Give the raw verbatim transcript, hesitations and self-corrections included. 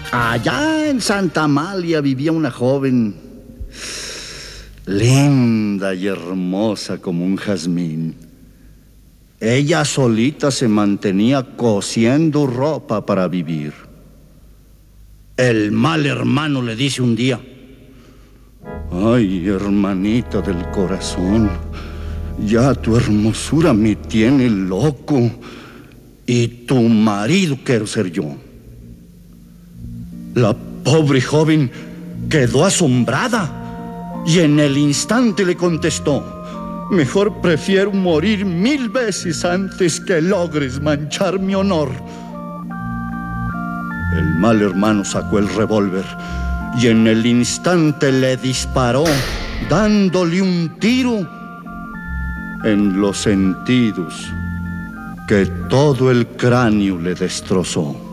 Allá en Santa Amalia vivía una joven linda y hermosa como un jazmín. Ella solita se mantenía cosiendo ropa para vivir. El mal hermano le dice un día: ay, hermanita del corazón, ya tu hermosura me tiene loco y tu marido quiero ser yo. La pobre joven quedó asombrada y en el instante le contestó: mejor prefiero morir mil veces antes que logres manchar mi honor. El mal hermano sacó el revólver y en el instante le disparó, dándole un tiro en los sentidos que todo el cráneo le destrozó.